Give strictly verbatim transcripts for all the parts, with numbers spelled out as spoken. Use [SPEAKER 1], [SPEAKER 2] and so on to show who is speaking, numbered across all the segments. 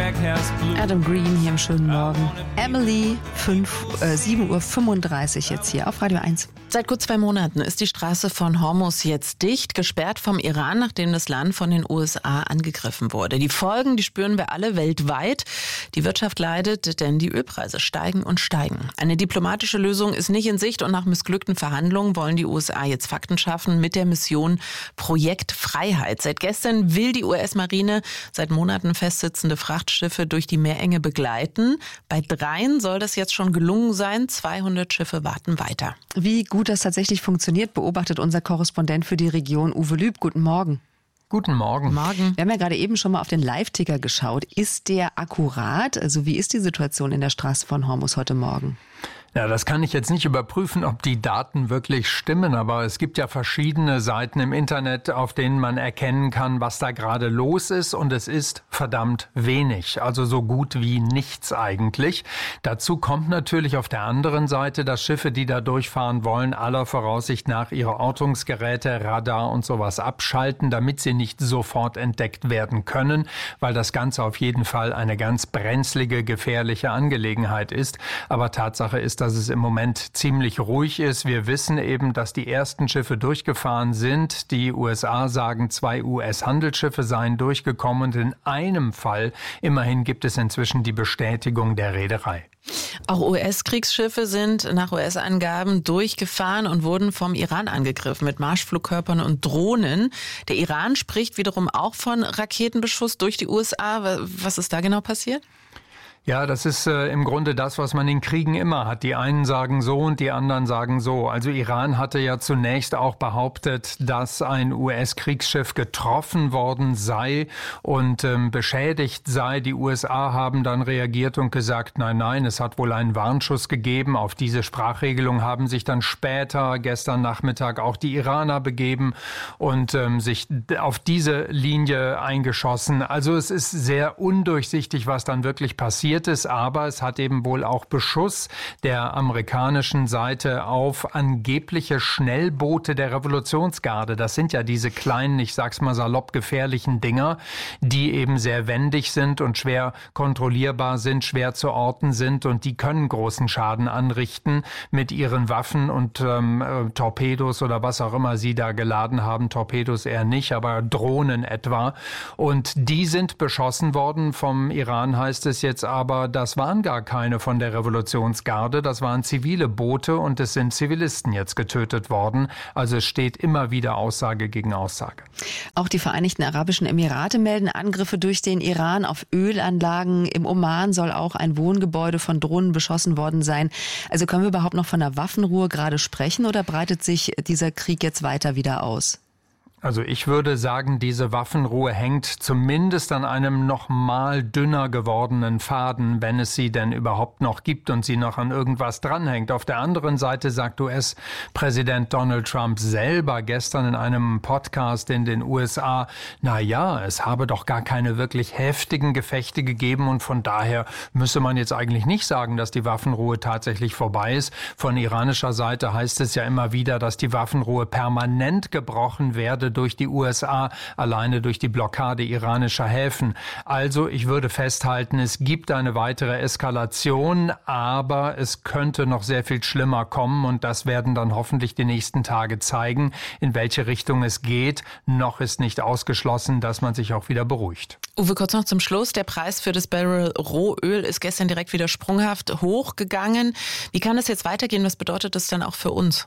[SPEAKER 1] Adam Green hier im schönen Morgen. Emily, fünf, äh, sieben Uhr fünfunddreißig jetzt hier auf Radio eins.
[SPEAKER 2] Seit gut zwei Monaten ist die Straße von Hormuz jetzt dicht, gesperrt vom Iran, nachdem das Land von den U S A angegriffen wurde. Die Folgen, die spüren wir alle weltweit. Die Wirtschaft leidet, denn die Ölpreise steigen und steigen. Eine diplomatische Lösung ist nicht in Sicht und nach missglückten Verhandlungen wollen die U S A jetzt Fakten schaffen mit der Mission Projekt Freiheit. Seit gestern will die U S-Marine seit Monaten festsitzende Frachtschiffe durch die Meerenge begleiten. Bei dreien soll das jetzt schon gelungen sein. zweihundert Schiffe warten weiter.
[SPEAKER 1] Wie gut das tatsächlich funktioniert, beobachtet unser Korrespondent für die Region, Uwe Lüb. Guten Morgen.
[SPEAKER 3] Guten Morgen.
[SPEAKER 1] Morgen. Wir haben ja gerade eben schon mal auf den Live-Ticker geschaut. Ist der akkurat? Also wie ist die Situation in der Straße von Hormuz heute Morgen?
[SPEAKER 3] Ja, das kann ich jetzt nicht überprüfen, ob die Daten wirklich stimmen, aber es gibt ja verschiedene Seiten im Internet, auf denen man erkennen kann, was da gerade los ist, und es ist verdammt wenig, also so gut wie nichts eigentlich. Dazu kommt natürlich auf der anderen Seite, dass Schiffe, die da durchfahren wollen, aller Voraussicht nach ihre Ortungsgeräte, Radar und sowas abschalten, damit sie nicht sofort entdeckt werden können, weil das Ganze auf jeden Fall eine ganz brenzlige, gefährliche Angelegenheit ist. Aber Tatsache ist, dass es im Moment ziemlich ruhig ist. Wir wissen eben, dass die ersten Schiffe durchgefahren sind. Die U S A sagen, zwei U S-Handelsschiffe seien durchgekommen, und in einem Fall immerhin gibt es inzwischen die Bestätigung der Reederei.
[SPEAKER 2] Auch U S-Kriegsschiffe sind nach U S-Angaben durchgefahren und wurden vom Iran angegriffen mit Marschflugkörpern und Drohnen. Der Iran spricht wiederum auch von Raketenbeschuss durch die U S A. Was ist da genau passiert?
[SPEAKER 3] Ja, das ist äh, im Grunde das, was man in Kriegen immer hat. Die einen sagen so und die anderen sagen so. Also Iran hatte ja zunächst auch behauptet, dass ein U S-Kriegsschiff getroffen worden sei und ähm, beschädigt sei. Die U S A haben dann reagiert und gesagt, nein, nein, es hat wohl einen Warnschuss gegeben. Auf diese Sprachregelung haben sich dann später, gestern Nachmittag, auch die Iraner begeben und ähm, sich auf diese Linie eingeschossen. Also es ist sehr undurchsichtig, was dann wirklich passiert ist, aber es hat eben wohl auch Beschuss der amerikanischen Seite auf angebliche Schnellboote der Revolutionsgarde. Das sind ja diese kleinen, ich sag's mal salopp, gefährlichen Dinger, die eben sehr wendig sind und schwer kontrollierbar sind, schwer zu orten sind, und die können großen Schaden anrichten mit ihren Waffen und ähm, Torpedos oder was auch immer sie da geladen haben. Torpedos eher nicht, aber Drohnen etwa. Und die sind beschossen worden vom Iran, heißt es jetzt aber. Aber das waren gar keine von der Revolutionsgarde, das waren zivile Boote, und es sind Zivilisten jetzt getötet worden. Also es steht immer wieder Aussage gegen Aussage.
[SPEAKER 1] Auch die Vereinigten Arabischen Emirate melden Angriffe durch den Iran auf Ölanlagen. Im Oman soll auch ein Wohngebäude von Drohnen beschossen worden sein. Also können wir überhaupt noch von einer Waffenruhe gerade sprechen, oder breitet sich dieser Krieg jetzt weiter wieder aus?
[SPEAKER 3] Also ich würde sagen, diese Waffenruhe hängt zumindest an einem noch mal dünner gewordenen Faden, wenn es sie denn überhaupt noch gibt und sie noch an irgendwas dranhängt. Auf der anderen Seite sagt U S-Präsident Donald Trump selber gestern in einem Podcast in den U S A, na ja, es habe doch gar keine wirklich heftigen Gefechte gegeben, und von daher müsse man jetzt eigentlich nicht sagen, dass die Waffenruhe tatsächlich vorbei ist. Von iranischer Seite heißt es ja immer wieder, dass die Waffenruhe permanent gebrochen werde durch die U S A, alleine durch die Blockade iranischer Häfen. Also ich würde festhalten, es gibt eine weitere Eskalation, aber es könnte noch sehr viel schlimmer kommen, und das werden dann hoffentlich die nächsten Tage zeigen, in welche Richtung es geht. Noch ist nicht ausgeschlossen, dass man sich auch wieder beruhigt.
[SPEAKER 2] Uwe, kurz noch zum Schluss. Der Preis für das Barrel Rohöl ist gestern direkt wieder sprunghaft hochgegangen. Wie kann es jetzt weitergehen? Was bedeutet das dann auch für uns?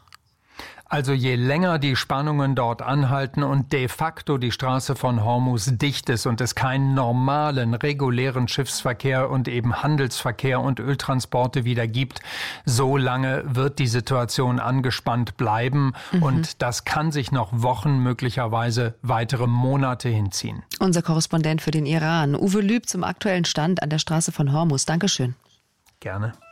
[SPEAKER 3] Also je länger die Spannungen dort anhalten und de facto die Straße von Hormuz dicht ist und es keinen normalen, regulären Schiffsverkehr und eben Handelsverkehr und Öltransporte wieder gibt, so lange wird die Situation angespannt bleiben. Mhm. Und das kann sich noch Wochen, möglicherweise weitere Monate hinziehen.
[SPEAKER 1] Unser Korrespondent für den Iran, Uwe Lüb, zum aktuellen Stand an der Straße von Hormuz. Dankeschön.
[SPEAKER 3] Gerne.